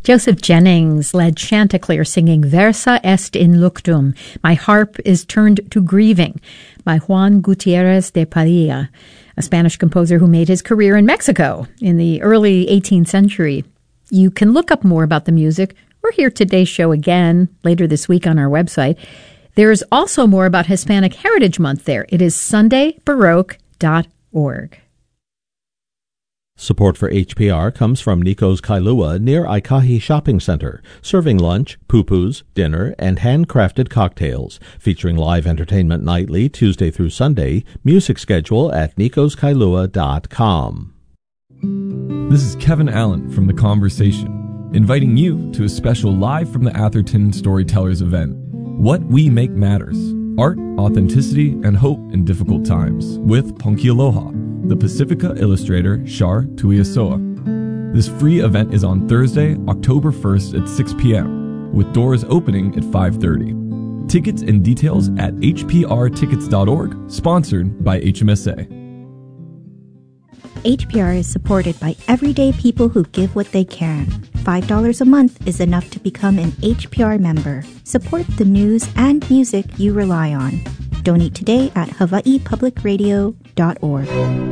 Joseph Jennings led Chanticleer singing Versa est in luctum, My Harp is Turned to Grieving, by Juan Gutierrez de Padilla, a Spanish composer who made his career in Mexico in the early 18th century. You can look up more about the music or hear today's show again later this week on our website. There's also more about Hispanic Heritage Month there. It is sundaybaroque.org. Support for HPR comes from Nico's Kailua near Aikahi Shopping Center, serving lunch, pupus, dinner, and handcrafted cocktails, featuring live entertainment nightly Tuesday through Sunday. Music schedule at nicoskailua.com. This is Kevin Allen from The Conversation, inviting you to a special Live from the Atherton Storytellers event. What We Make Matters: Art, Authenticity, and Hope in Difficult Times, with Ponkialoha, the Pacifica illustrator Shar Tuiasoa. This free event is on Thursday, October 1st at 6 p.m., with doors opening at 5:30. Tickets and details at hprtickets.org, sponsored by HMSA. HPR is supported by everyday people who give what they can. $5 a month is enough to become an HPR member. Support the news and music you rely on. Donate today at hawaiipublicradio.org.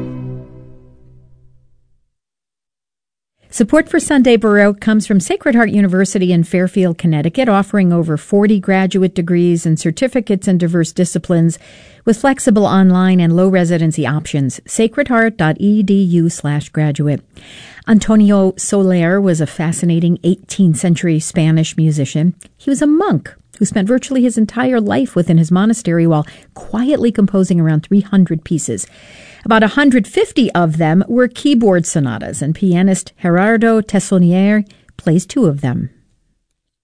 Support for Sunday Baroque comes from Sacred Heart University in Fairfield, Connecticut, offering over 40 graduate degrees and certificates in diverse disciplines with flexible online and low residency options. sacredheart.edu/graduate. Antonio Soler was a fascinating 18th century Spanish musician. He was a monk who spent virtually his entire life within his monastery while quietly composing around 300 pieces. About 150 of them were keyboard sonatas, and pianist Gerardo Tessonier plays 2 of them.